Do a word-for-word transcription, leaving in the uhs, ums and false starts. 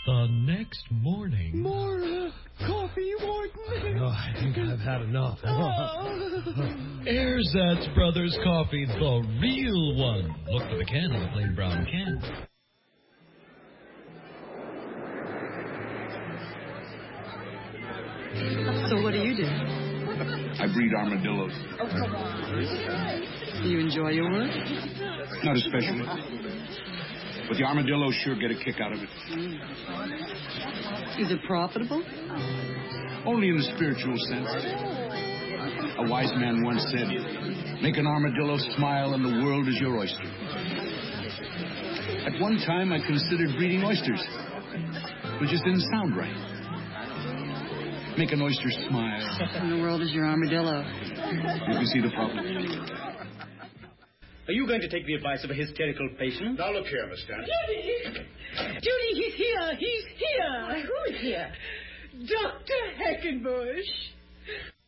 The next morning... More uh, coffee, Warden? Oh, I think I've had enough. Ersatz Brothers Coffee, the real one. Look for the can on the plain brown can. So what do you do? I breed armadillos. Oh, come on. Do you enjoy your work? Not especially. But the armadillos sure get a kick out of it. Is it profitable? Only in the spiritual sense. A wise man once said, make an armadillo smile and the world is your oyster. At one time, I considered breeding oysters. It just didn't sound right. Make an oyster smile. And the world is your armadillo. You can see the problem. Are you going to take the advice of a hysterical patient? Now look here, Miss Stanton. Judy! Judy, he's here. He's here. Who is here? Doctor Heckenbush.